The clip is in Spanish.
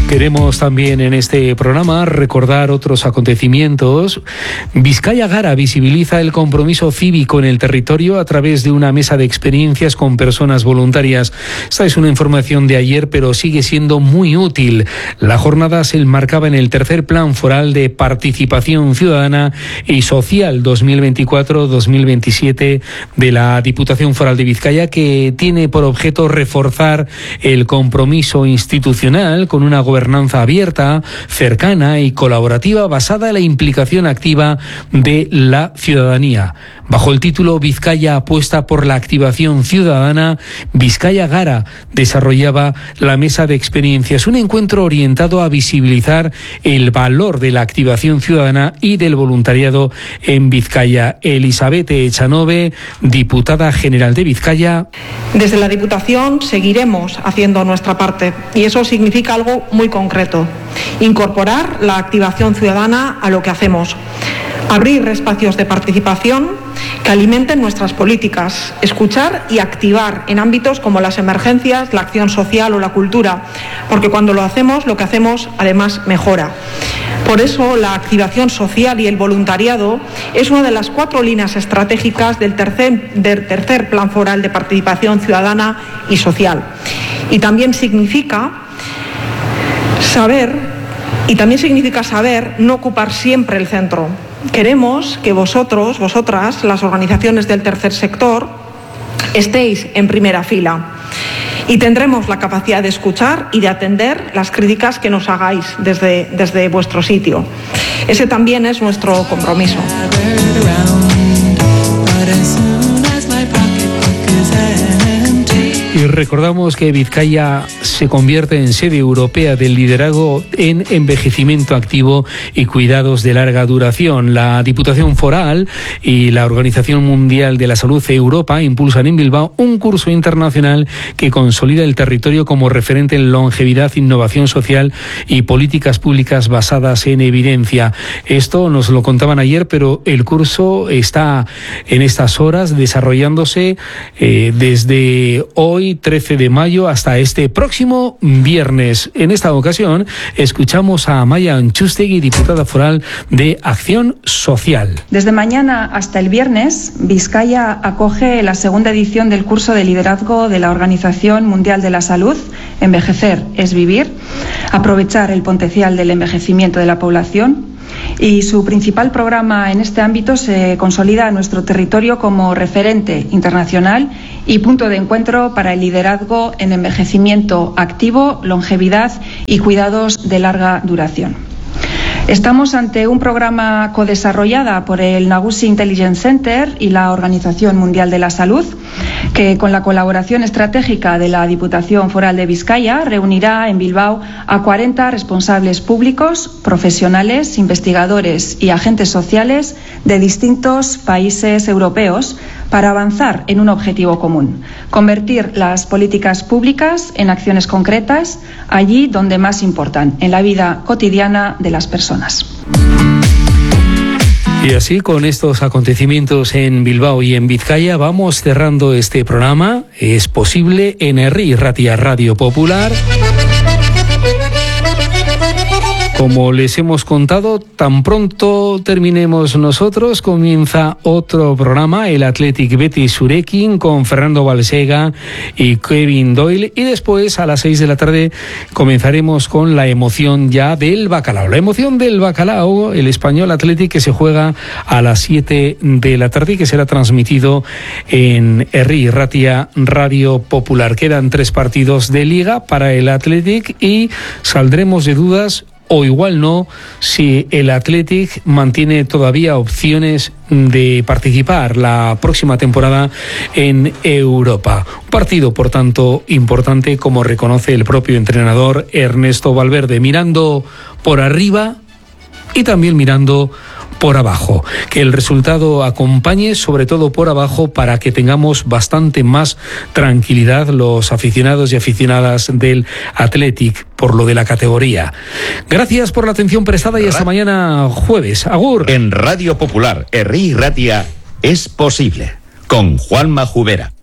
Queremos también en este programa recordar otros acontecimientos. Vizcaya Gara visibiliza el compromiso cívico en el territorio a través de una mesa de experiencias con personas voluntarias. Esta es una información de ayer, pero sigue siendo muy útil. La jornada se enmarcaba en el tercer Plan Foral de Participación Ciudadana y Social 2024-2027 de la Diputación Foral de Vizcaya, que tiene por objeto reforzar el compromiso institucional con una gobernanza abierta, cercana y colaborativa basada en la implicación activa de la ciudadanía. Bajo el título Vizcaya apuesta por la activación ciudadana, Vizcaya Gara desarrollaba la mesa de experiencias, un encuentro orientado a visibilizar el valor de la activación ciudadana y del voluntariado en Vizcaya. Elizabeth Echanove, diputada general de Vizcaya. Desde la Diputación seguiremos haciendo nuestra parte y eso significa algo muy concreto: incorporar la activación ciudadana a lo que hacemos, abrir espacios de participación que alimenten nuestras políticas, escuchar y activar en ámbitos como las emergencias, la acción social o la cultura, porque cuando lo que hacemos además mejora. Por eso la activación social y el voluntariado es una de las 4 líneas estratégicas del tercer Plan Foral de Participación Ciudadana y Social. Y también significa saber no ocupar siempre el centro. Queremos que vosotros, vosotras, las organizaciones del tercer sector, estéis en primera fila y tendremos la capacidad de escuchar y de atender las críticas que nos hagáis desde vuestro sitio. Ese también es nuestro compromiso. Y recordamos que Vizcaya se convierte en sede europea del liderazgo en envejecimiento activo y cuidados de larga duración. La Diputación Foral y la Organización Mundial de la Salud Europa impulsan en Bilbao un curso internacional que consolida el territorio como referente en longevidad, innovación social y políticas públicas basadas en evidencia. Esto nos lo contaban ayer, pero el curso está en estas horas desarrollándose desde hoy, 13 de mayo, hasta este próximo viernes. En esta ocasión escuchamos a Amaia Antxustegui, diputada foral de Acción Social. Desde mañana hasta el viernes, Vizcaya acoge la segunda edición del curso de liderazgo de la Organización Mundial de la Salud, Envejecer es Vivir, aprovechar el potencial del envejecimiento de la población. Y su principal programa en este ámbito se consolida en nuestro territorio como referente internacional y punto de encuentro para el liderazgo en envejecimiento activo, longevidad y cuidados de larga duración. Estamos ante un programa codesarrollada por el Nagusi Intelligence Center y la Organización Mundial de la Salud, que con la colaboración estratégica de la Diputación Foral de Vizcaya reunirá en Bilbao a 40 responsables públicos, profesionales, investigadores y agentes sociales de distintos países europeos para avanzar en un objetivo común: convertir las políticas públicas en acciones concretas allí donde más importan, en la vida cotidiana de las personas. Y así, con estos acontecimientos en Bilbao y en Vizcaya, vamos cerrando este programa. Es posible en Herri Ratia Radio Popular. Como les hemos contado, tan pronto terminemos nosotros, comienza otro programa, el Athletic Betis Surekin, con Fernando Balsega y Kevin Doyle, y después a las 6 de la tarde comenzaremos con la emoción ya del bacalao. La emoción del bacalao, el Español Athletic, que se juega a las 7 de la tarde y que será transmitido en Herri Ratia Radio Popular. Quedan 3 partidos de Liga para el Athletic y saldremos de dudas, o igual no, si el Athletic mantiene todavía opciones de participar la próxima temporada en Europa. Un partido, por tanto, importante, como reconoce el propio entrenador Ernesto Valverde, mirando por arriba y también mirando por abajo. Que el resultado acompañe, sobre todo por abajo, para que tengamos bastante más tranquilidad los aficionados y aficionadas del Athletic por lo de la categoría. Gracias por la atención prestada y hasta mañana jueves. Agur. En Radio Popular, Herri Ratia es posible, con Juanma Jubera.